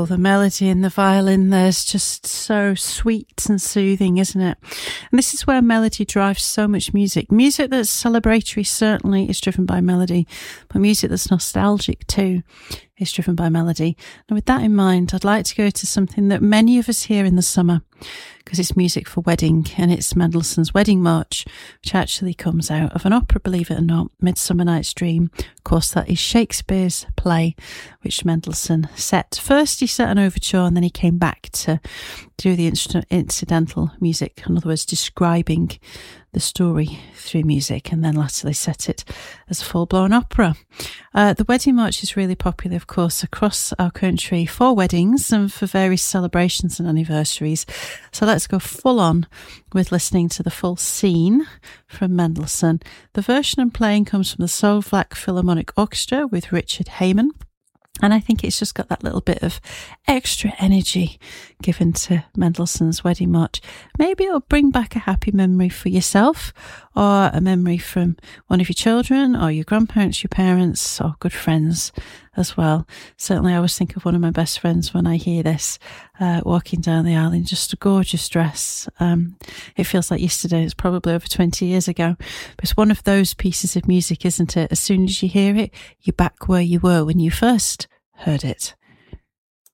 The melody in the violin there's just so sweet and soothing, isn't it? And this is where melody drives so much music. Music that's celebratory certainly is driven by melody, but music that's nostalgic too is driven by melody. And with that in mind, I'd like to go to something that many of us hear in the summer, because it's music for wedding, and it's Mendelssohn's Wedding March, which actually comes out of an opera, believe it or not, Midsummer Night's Dream. Of course, that is Shakespeare's play, which Mendelssohn set. First, he set an overture, and then he came back to do the incidental music, in other words, describing the story through music, and then latterly set it as a full-blown opera. The Wedding March is really popular, of course, across our country for weddings and for various celebrations and anniversaries. So let's go full on with listening to the full scene from Mendelssohn. The version I'm playing comes from the Slovak Philharmonic Orchestra with Richard Heyman. And I think it's just got that little bit of extra energy given to Mendelssohn's Wedding March. Maybe it'll bring back a happy memory for yourself, or a memory from one of your children, or your grandparents, your parents, or good friends as well. Certainly I always think of one of my best friends when I hear this, walking down the aisle in just a gorgeous dress. It feels like yesterday. It's probably over 20 years ago. But it's one of those pieces of music, isn't it? As soon as you hear it, you're back where you were when you first heard it.